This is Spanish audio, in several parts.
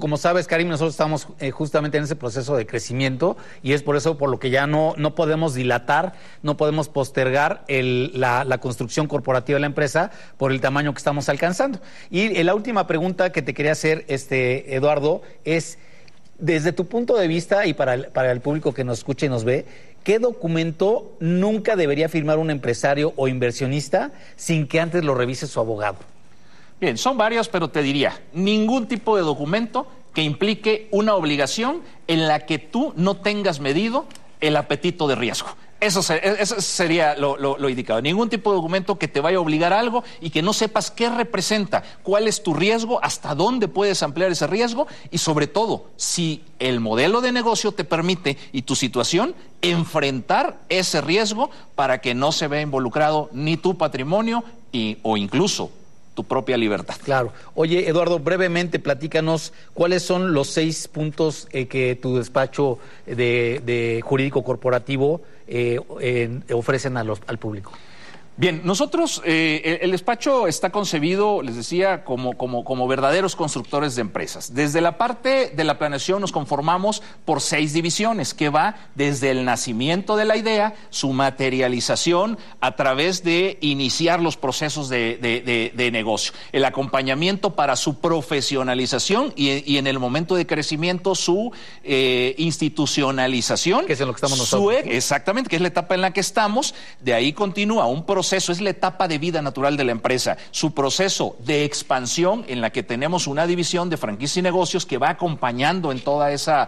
como sabes, Karim, nosotros estamos justamente en ese proceso de crecimiento y es por eso por lo que ya no podemos dilatar, no podemos postergar la construcción corporativa de la empresa por el tamaño que estamos alcanzando. Y la última pregunta que te quería hacer, Eduardo, es, desde tu punto de vista y para el público que nos escucha y nos ve, ¿qué documento nunca debería firmar un empresario o inversionista sin que antes lo revise su abogado? Bien, son varios, pero te diría, ningún tipo de documento que implique una obligación en la que tú no tengas medido el apetito de riesgo. Eso sería lo indicado. Ningún tipo de documento que te vaya a obligar a algo y que no sepas qué representa, cuál es tu riesgo, hasta dónde puedes ampliar ese riesgo y sobre todo, si el modelo de negocio te permite y tu situación, enfrentar ese riesgo para que no se vea involucrado ni tu patrimonio o incluso tu propia libertad. Claro. Oye, Eduardo, brevemente platícanos cuáles son los 6 puntos que tu despacho de jurídico corporativo ofrecen al público. Bien, nosotros, el despacho está concebido, les decía, como verdaderos constructores de empresas. Desde la parte de la planeación nos conformamos por 6 divisiones, que va desde el nacimiento de la idea, su materialización, a través de iniciar los procesos de negocio, el acompañamiento para su profesionalización y en el momento de crecimiento su institucionalización. Que es en lo que estamos nosotros. Exactamente, que es la etapa en la que estamos. De ahí continúa un proceso, es la etapa de vida natural de la empresa, su proceso de expansión en la que tenemos una división de franquicia y negocios que va acompañando en todo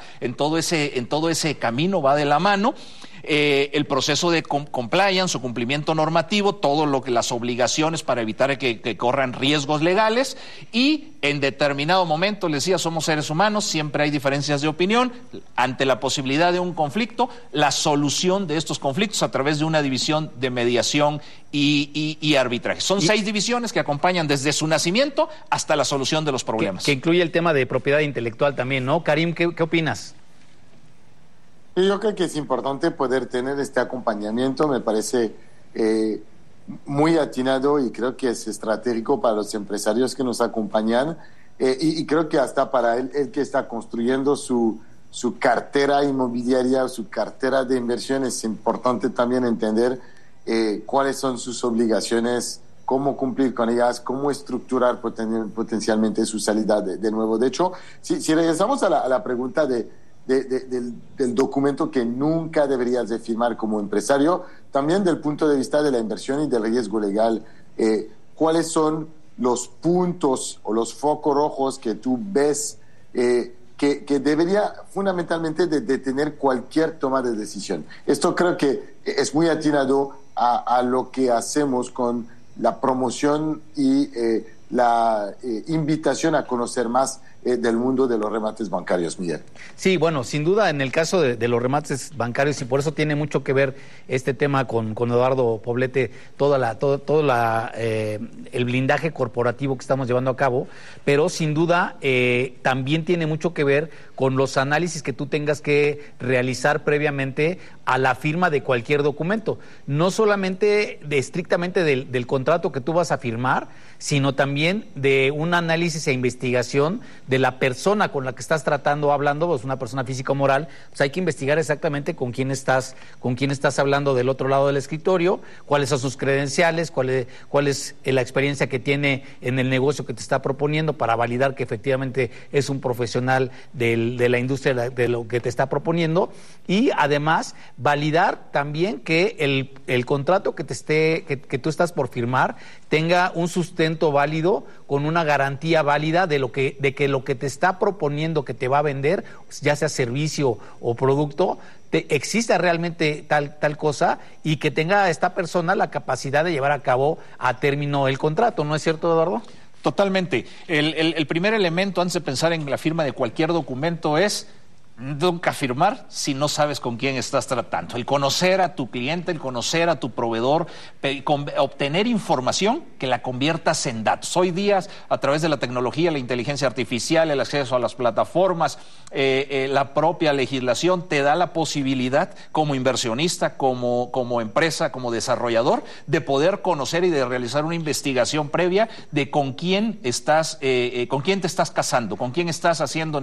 ese camino, va de la mano. El proceso de compliance o cumplimiento normativo, todo lo que las obligaciones para evitar que corran riesgos legales y en determinado momento, les decía, somos seres humanos, siempre hay diferencias de opinión, ante la posibilidad de un conflicto, la solución de estos conflictos a través de una división de mediación y arbitraje. Son 6 divisiones que acompañan desde su nacimiento hasta la solución de los problemas. Que incluye el tema de propiedad intelectual también, ¿no? Karim, ¿qué opinas? Yo creo que es importante poder tener este acompañamiento, me parece muy atinado y creo que es estratégico para los empresarios que nos acompañan y creo que hasta para el que está construyendo su cartera inmobiliaria, su cartera de inversión, es importante también entender cuáles son sus obligaciones, cómo cumplir con ellas, cómo estructurar potencialmente su salida de nuevo. De hecho, si regresamos a la pregunta del documento que nunca deberías de firmar como empresario, también del punto de vista de la inversión y del riesgo legal, ¿cuáles son los puntos o los focos rojos que tú ves que debería fundamentalmente de detener cualquier toma de decisión? Esto creo que es muy atinado a lo que hacemos con la promoción y la invitación a conocer más del mundo de los remates bancarios, Miguel. Sí, bueno, sin duda en el caso de los remates bancarios, y por eso tiene mucho que ver este tema con Eduardo Poblete, todo el blindaje corporativo que estamos llevando a cabo, pero sin duda también tiene mucho que ver con los análisis que tú tengas que realizar previamente a la firma de cualquier documento, no solamente estrictamente del contrato que tú vas a firmar, sino también de un análisis e investigación de la persona con la que estás hablando, pues una persona física o moral. Pues hay que investigar exactamente con quién estás hablando del otro lado del escritorio, cuáles son sus credenciales, cuál es la experiencia que tiene en el negocio que te está proponiendo para validar que efectivamente es un profesional de la industria de lo que te está proponiendo, y además validar también que el contrato que tú estás por firmar tenga un sustento válido, con una garantía válida de que lo que te está proponiendo que te va a vender, ya sea servicio o producto, exista realmente tal cosa, y que tenga esta persona la capacidad de llevar a cabo a término el contrato. ¿No es cierto, Eduardo? Totalmente. El primer elemento antes de pensar en la firma de cualquier documento es nunca firmar si no sabes con quién estás tratando. El conocer a tu cliente, el conocer a tu proveedor, obtener información que la conviertas en datos. Hoy día, a través de la tecnología, la inteligencia artificial, el acceso a las plataformas, la propia legislación te da la posibilidad como inversionista, como empresa, como desarrollador, de poder conocer y de realizar una investigación previa de con quién te estás casando, con quién estás haciendo